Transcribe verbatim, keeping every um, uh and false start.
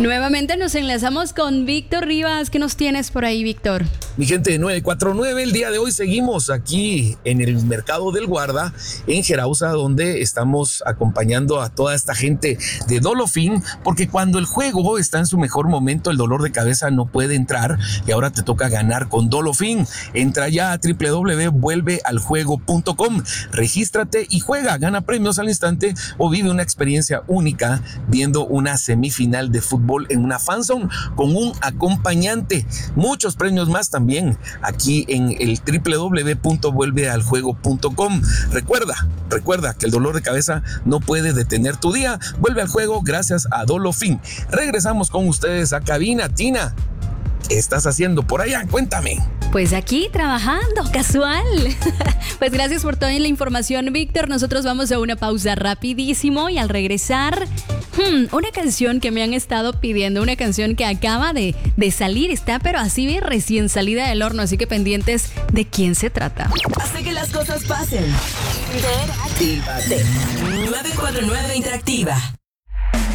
Nuevamente nos enlazamos con Víctor Rivas. ¿Qué nos tienes por ahí, Víctor? Mi gente de nueve cuatro nueve, el día de hoy seguimos aquí en el Mercado del Guarda, en Gerausa, donde estamos acompañando a toda esta gente de Dolofin, porque cuando el juego está en su mejor momento, el dolor de cabeza no puede entrar y ahora te toca ganar con Dolofin. Entra ya a doble u doble u doble u punto vuelve al juego punto com, regístrate y juega, gana premios al instante o vive una experiencia única viendo una semifinal de fútbol en una fanzone con un acompañante. Muchos premios más también aquí en el doble u doble u doble u punto vuelve al juego punto com. Recuerda, recuerda que el dolor de cabeza no puede detener tu día. Vuelve al juego gracias a Dolofin. Regresamos con ustedes a cabina. Tina, ¿qué estás haciendo por allá? Cuéntame. Pues aquí trabajando, casual. Pues gracias por toda la información, Víctor. Nosotros vamos a una pausa rapidísimo y al regresar, hmm, una canción que me han estado pidiendo, una canción que acaba de, de salir, está pero así recién salida del horno, así que pendientes de quién se trata. Hace que las cosas pasen. Interactívate. nueve cuatro nueve Interactiva.